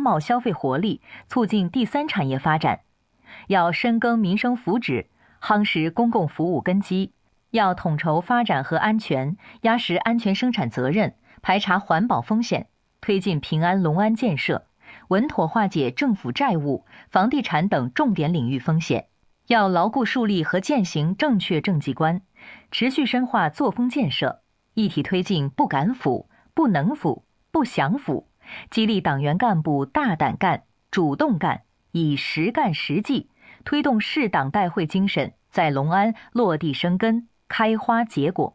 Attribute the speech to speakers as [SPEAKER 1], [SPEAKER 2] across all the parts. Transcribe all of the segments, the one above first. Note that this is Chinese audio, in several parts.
[SPEAKER 1] 贸消费活力，促进第三产业发展。要深耕民生福祉，夯实公共服务根基。要统筹发展和安全，压实安全生产责任，排查环保风险，推进平安隆安建设，稳妥化解政府债务、房地产等重点领域风险。要牢固树立和践行正确政绩观，持续深化作风建设，一体推进不敢腐、不能腐、不想腐，激励党员干部大胆干、主动干，以实干实绩，推动市党代会精神在隆安落地生根、开花结果。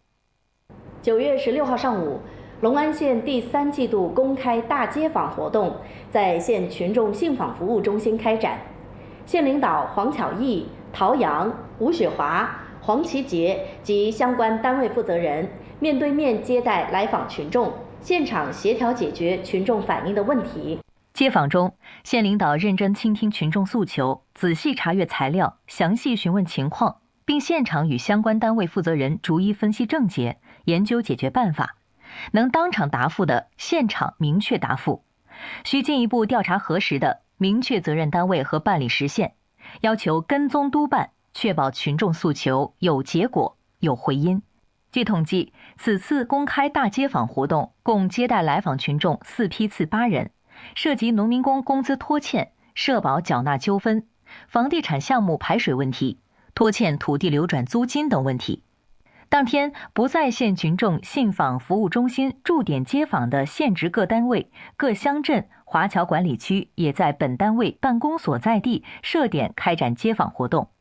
[SPEAKER 2] 9月16号上午，隆安县第3季度公开大街访活动在县群众信访服务中心开展。县领导黄巧艺、陶阳、吴雪华、黄奇杰及相关单位负责人面对面接待来访群众，现场协调解决群众反映的问题。
[SPEAKER 1] 街访中，县领导认真倾听群众诉求，仔细查阅材料，详细询问情况，并现场与相关单位负责人逐一分析症结，研究解决办法。能当场答复的，现场明确答复；需进一步调查核实的，明确责任单位和办理时限，要求跟踪督办，确保群众诉求有结果、有回音。据统计，此次公开大街访活动共接待来访群众4批次8人，涉及农民工工资拖欠、社保缴纳纠纷、房地产项目排水问题、拖欠土地流转租金等问题。当天不在县群众信访服务中心驻点接访的县直各单位、各乡镇、华侨管理区也在本单位办公所在地设点开展接访活动。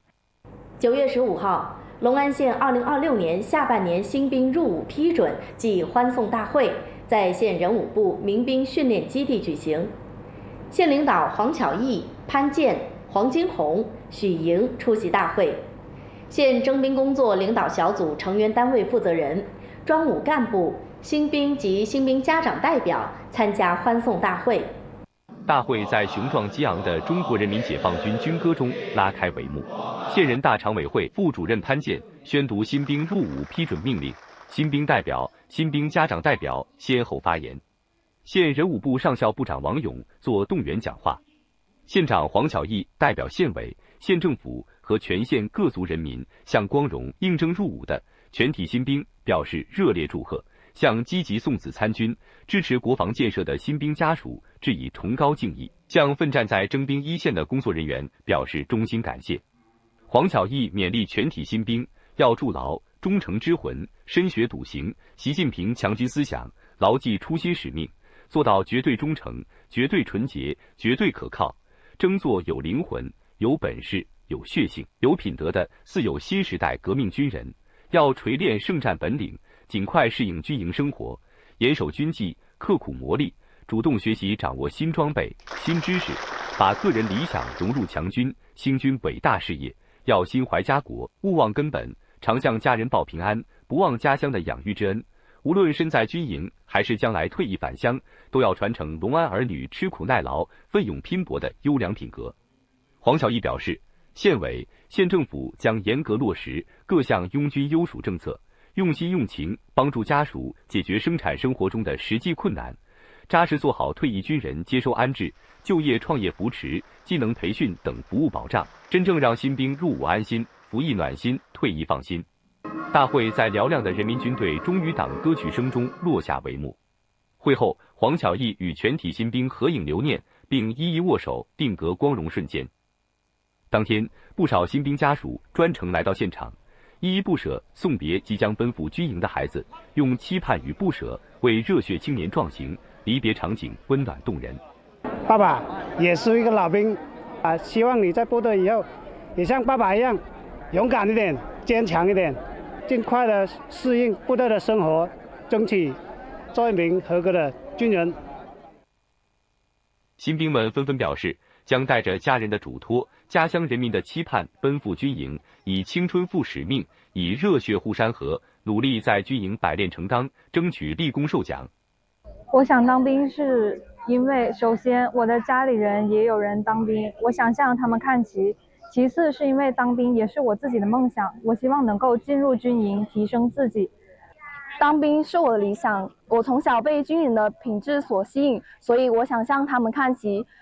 [SPEAKER 2] 9月15号，隆安县2026年下半年新兵入伍批准暨欢送大会在县人武部民兵训练基地举行。县领导黄巧艺、潘健、黄金红、许莹出席大会。县征兵工作领导小组成员单位负责人、专武干部、新兵及新兵家长代表参加欢送大会。
[SPEAKER 3] 大会在雄壮激昂的中国人民解放军军歌中拉开帷幕。县人大常委会副主任潘健宣读新兵入伍批准命令，新兵代表、新兵家长代表先后发言。县人武部上校部长王勇作动员讲话。县长黄巧艺代表县委、县政府和全县各族人民向光荣应征入伍的全体新兵表示热烈祝贺，向积极送子参军、支持国防建设的新兵家属致以崇高敬意，向奋战在征兵一线的工作人员表示衷心感谢。黄巧艺勉励全体新兵要筑牢忠诚之魂，深学笃行习近平强军思想，牢记初心使命，做到绝对忠诚、绝对纯洁、绝对可靠，争做有灵魂、有本事、有血性、有品德的似有新时代革命军人。要锤炼圣战本领，尽快适应军营生活，严守军纪，刻苦磨砺，主动学习掌握新装备、新知识，把个人理想融入强军，兴军伟大事业。要心怀家国，勿忘根本，常向家人报平安，不忘家乡的养育之恩。无论身在军营，还是将来退役返乡，都要传承隆安儿女吃苦耐劳、奋勇拼搏的优良品格。黄巧艺表示，县委、县政府将严格落实各项拥军优属政策，用心用情帮助家属解决生产生活中的实际困难，扎实做好退役军人接收安置、就业创业扶持、技能培训等服务保障，真正让新兵入伍安心、服役暖心、退役放心。大会在嘹亮的人民军队忠于党歌曲声中落下帷幕。会后，黄巧艺与全体新兵合影留念，并一一握手，定格光荣瞬间。当天，不少新兵家属专程来到现场，依依不舍送别即将奔赴军营的孩子，用期盼与不舍为热血青年壮行，离别场景温暖动人。
[SPEAKER 4] 爸爸也是一个老兵希望你在部队以后也像爸爸一样勇敢一点、坚强一点，尽快的适应部队的生活，争取做一名合格的军人。
[SPEAKER 3] 新兵们纷纷表示，将带着家人的嘱托、家乡人民的期盼奔赴军营，以青春赴使命，以热血护山河，努力在军营百炼成钢，争取立功受奖。
[SPEAKER 5] 我想当兵是因为首先我的家里人也有人当兵，我想向他们看齐。其次是因为当兵也是我自己的梦想，我希望能够进入军营提升自己。
[SPEAKER 6] 当兵是我的理想，我从小被军人的品质所吸引，所以我想向他们看齐，